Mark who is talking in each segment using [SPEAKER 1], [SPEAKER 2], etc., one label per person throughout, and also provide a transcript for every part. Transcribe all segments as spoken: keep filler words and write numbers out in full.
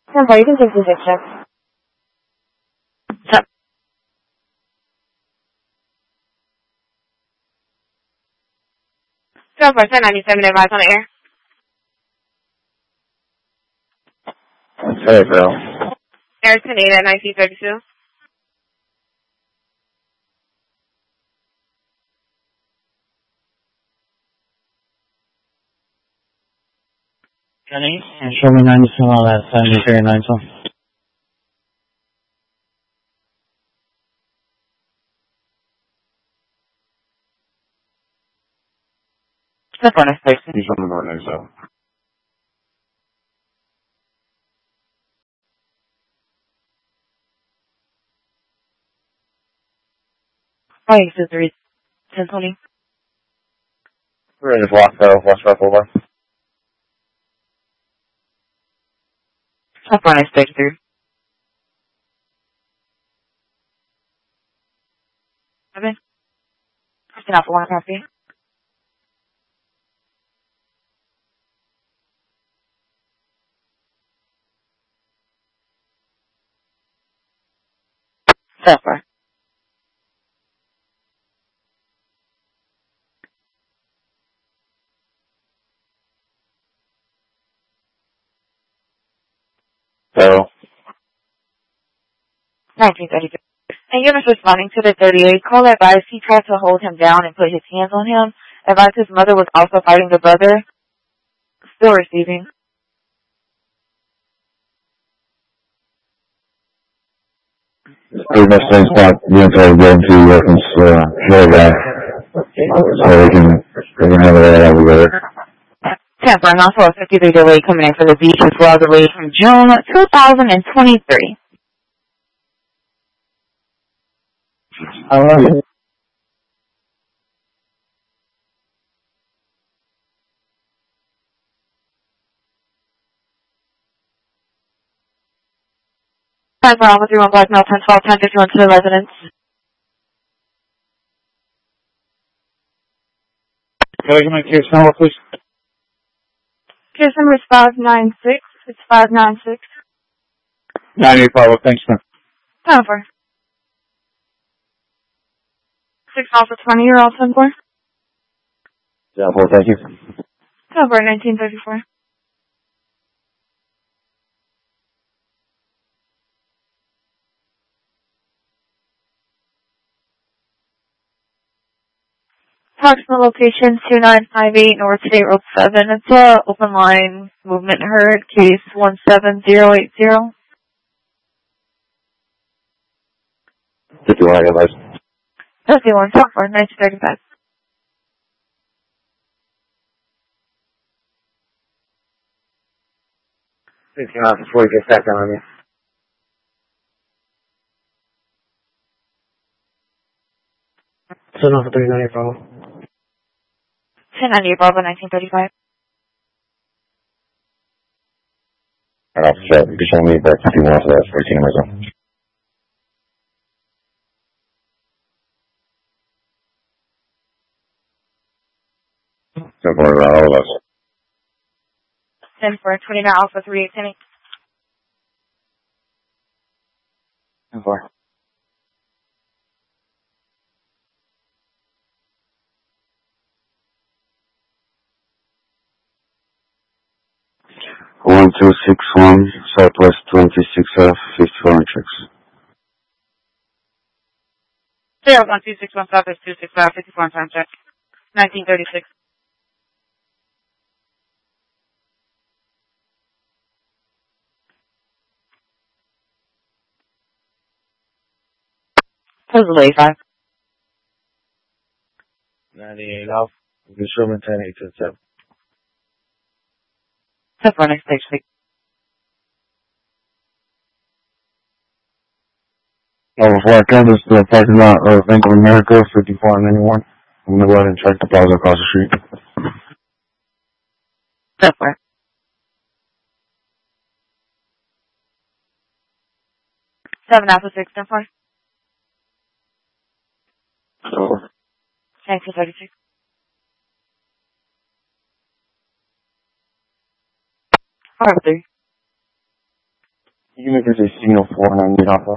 [SPEAKER 1] Number, you can take the picture.
[SPEAKER 2] Stop. Silver ten ninety-seven advice on the air.
[SPEAKER 3] Hey, Phil.
[SPEAKER 2] Air ten eight at nineteen thirty-two.
[SPEAKER 3] Kenny? And show me ninety-seven on that seventy-three ninety-seven.
[SPEAKER 2] Step on his station.
[SPEAKER 3] He's on the north next though.
[SPEAKER 2] Oh, you said three. ten twenty.
[SPEAKER 3] We're in the block though, watch out over.
[SPEAKER 2] Step on his station three. Seven. Fifteen off one copy. Silver.
[SPEAKER 3] So,
[SPEAKER 2] nineteen thirty-two. And units responding to the thirty-eight call advised he tried to hold him down and put his hands on him. Advised his mother was also fighting the brother. Still receiving.
[SPEAKER 4] Pretty much same spot the entire game to reference uh show guy. So we can we can have it all together.
[SPEAKER 2] Tampa, and also a fifty-three delay coming in for the beach as well, delay from June two thousand twenty-three.
[SPEAKER 4] I love it.
[SPEAKER 2] Five for Alpha three one Black Male ten twelve ten fifty-one to the residence.
[SPEAKER 3] can I get my case number, please?
[SPEAKER 1] Case number is five nine six. It's five nine six.
[SPEAKER 3] ninety-five, thanks, man.
[SPEAKER 1] Over. Six Alpha twenty, you're all ten four.
[SPEAKER 4] Yeah, well, thank you.
[SPEAKER 1] Over, nineteen thirty-four. Approximate location two nine five eight North State Road seven. It's a open line movement herd, case one seven zero eight zero.
[SPEAKER 4] fifty-one, I got license.
[SPEAKER 1] fifty-one, top for nineteen thirty-five.
[SPEAKER 3] fifty-nine before you get back down on me. Seven off three ninety-five.
[SPEAKER 1] ten ninety Bravo, nineteen thirty-five.
[SPEAKER 4] And I'll check. You can show me back fifty-one, so that's thirteen on my zone. Don't worry about all of us.
[SPEAKER 1] ten for twenty-nine Alpha three eight ten eight.
[SPEAKER 3] ten four.
[SPEAKER 4] One two six one Southwest twenty-six F fifty-four inches.
[SPEAKER 2] Zero one two six one South is two six five fifty four time check. Nineteen thirty six. Total eight five.
[SPEAKER 3] ninety-eight off. You can show me ten eight to seven.
[SPEAKER 2] Step for next stage six.
[SPEAKER 4] Now, before I come, this is the parking lot of Bank of America, fifty-four ninety-one. I'm gonna go ahead and check the plaza across the street.
[SPEAKER 2] Step for. Seven Alpha six, ten four.
[SPEAKER 4] Over.
[SPEAKER 2] Nineteen thirty six. Four three.
[SPEAKER 3] You can make her say signal four ninety-eight Alpha.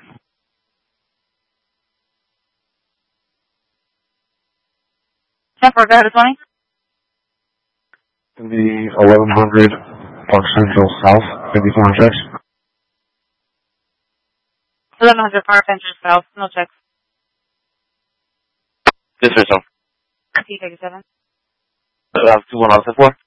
[SPEAKER 2] ten four, go ahead, twenty.
[SPEAKER 4] The eleven hundred Park Central South, fifty-four checks.
[SPEAKER 2] eleven hundred Park Central South, no checks.
[SPEAKER 3] This is some.
[SPEAKER 2] T thirty-seven.
[SPEAKER 3] Uh, two one Alpha four.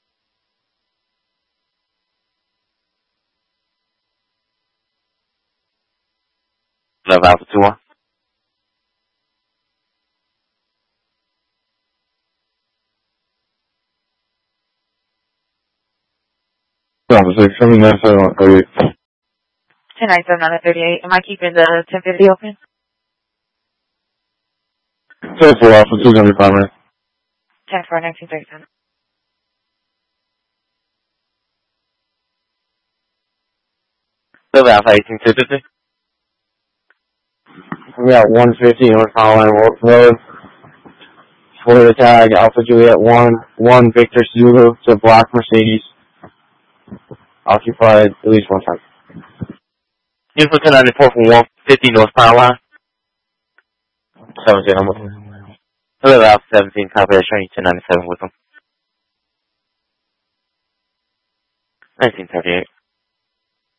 [SPEAKER 3] Love Alpha two one.
[SPEAKER 4] Alpha six, seven nine seven thirty-eight.
[SPEAKER 2] ten ninety-seven out of thirty-eight. Am I keeping the ten fifty open?
[SPEAKER 4] ten four Alpha two seventy-five, man.
[SPEAKER 2] ten four, nineteen thirty-seven.
[SPEAKER 3] Love Alpha eighteen two fifty.
[SPEAKER 5] We got one fifty North Carolina Road. For the tag, Alpha Juliet one, one Victor Zulu to Black Mercedes. Occupied at least one time.
[SPEAKER 3] Info ten ninety-four from one fifty North Carolina.
[SPEAKER 5] seventeen, I'm looking.
[SPEAKER 3] Love Alpha seventeen, copy that, showing you ten ninety-seven with them. nineteen thirty-eight.